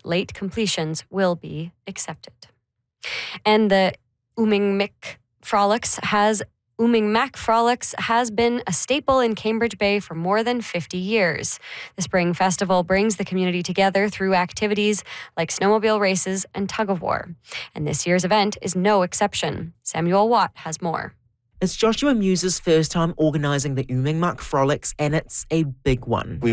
late completions will be accepted. And the Umingmak Frolics has been a staple in Cambridge Bay for more than 50 years. The Spring Festival brings the community together through activities like snowmobile races and tug-of-war. And this year's event is no exception. Samuel Watt has more. It's Joshua Muse's first time organising the Umingmak Frolics, and it's a big one.